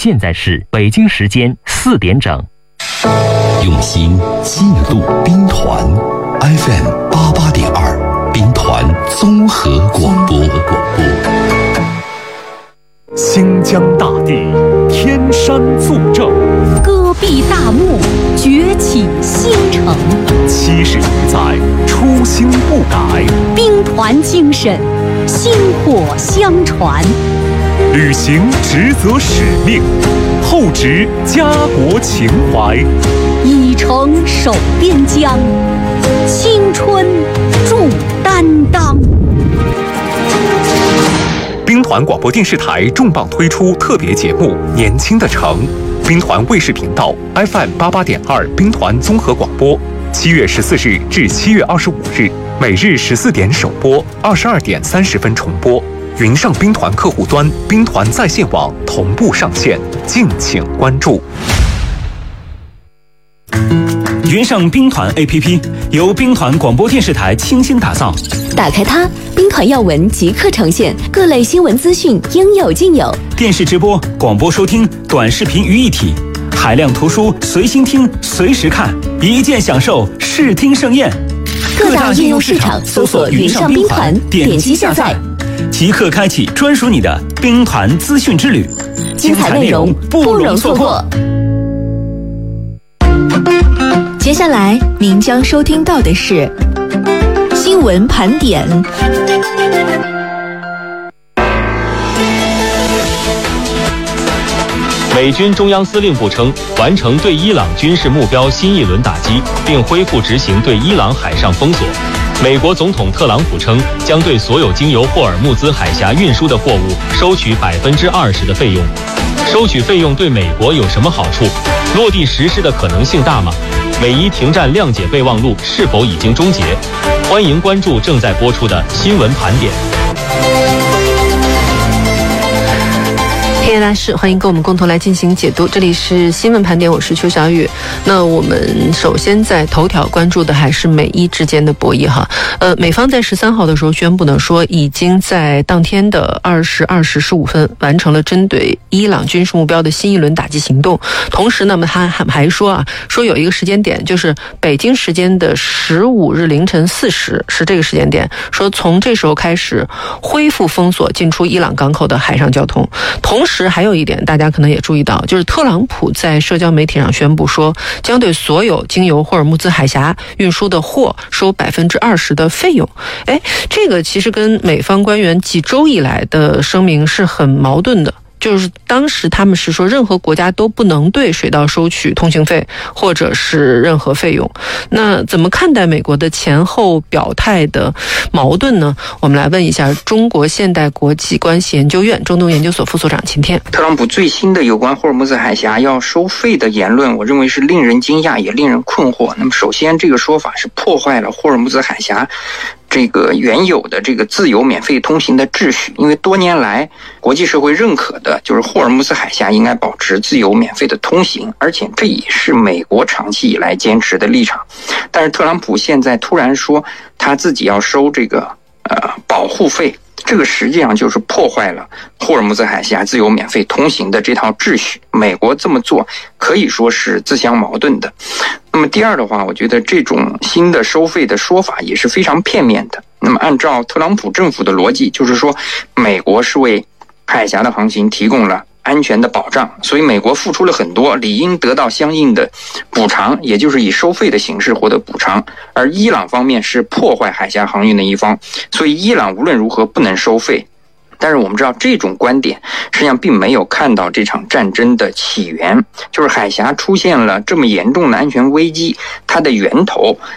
现在是北京时间4点整。 用心记录兵团 FM88.2 兵团综合广播。 新疆大地天山作证， 戈壁大漠崛起新城 70余载初心不改， 兵团精神薪火相传， 履行职责使命，厚植家国情怀， 以诚守边疆，青春铸担当。 兵团广播电视台重磅推出特别节目《年轻的城》，兵团卫视频道 FM88.2 兵团综合广播，7月14日至7月25日，每日14点首播，22点30分重播。云上兵团客户端、兵团在线网同步上线，敬请关注。 云上兵团 APP 由兵团广播电视台倾心打造， 打开它，兵团要闻即刻呈现，各类新闻资讯应有尽有， 电视直播、广播收听、短视频于一体，海量图书随心听、随时看，一键享受视听盛宴。 各大应用市场搜索云上兵团，点击下载， 即刻开启专属你的兵团资讯之旅， 精彩内容不容错过。接下来您将收听到的是新闻盘点。 美军中央司令部称，完成对伊朗军事目标新一轮打击，并恢复执行对伊朗海上封锁。美国总统特朗普称，将对所有经由霍尔木兹海峡运输的货物收取20%的费用。收取费用对美国有什么好处？落地实施的可能性大吗？美伊停战谅解备忘录是否已经终结？欢迎关注正在播出的新闻盘点。 天大事，欢迎跟我们共同来进行解读。这里是新闻盘点，我是邱小雨。那我们首先在头条关注的还是美伊之间的博弈哈。美方在13号的时候宣布呢，说已经在当天的20时15分完成了针对伊朗军事目标的新一轮打击行动。同时呢，他还说有一个时间点，就是北京时间的15日凌晨4时是这个时间点，说从这时候开始恢复封锁进出伊朗港口的海上交通。同时还有一点大家可能也注意到，就是特朗普在社交媒体上宣布说，将对所有经由霍尔木兹海峡运输的货收20%的费用。这个其实跟美方官员几周以来的声明是很矛盾的。就是当时他们是说，任何国家都不能对水道收取通行费或者是任何费用。那怎么看待美国的前后表态的矛盾呢？我们来问一下中国现代国际关系研究院中东研究所副所长秦天。 特朗普最新的有关霍尔木兹海峡要收费的言论，我认为是令人惊讶也令人困惑。那么首先，这个说法是破坏了霍尔木兹海峡这个原有的这个自由免费通行的秩序，因为多年来国际社会认可的就是霍尔木兹海峡应该保持自由免费的通行，而且这也是美国长期以来坚持的立场。但是特朗普现在突然说他自己要收这个保护费，这个实际上就是破坏了霍尔木兹海峡自由免费通行的这套秩序。美国这么做可以说是自相矛盾的。那么第二的话，我觉得这种新的收费的说法也是非常片面的。那么按照特朗普政府的逻辑，就是说美国是为海峡的航行提供了安全的保障，所以美国付出了很多，理应得到相应的补偿，也就是以收费的形式获得补偿。而伊朗方面是破坏海峡航运的一方，所以伊朗无论如何不能收费。但是我们知道这种观点实际上并没有看到这场战争的起源，就是海峡出现了这么严重的安全危机，它的源头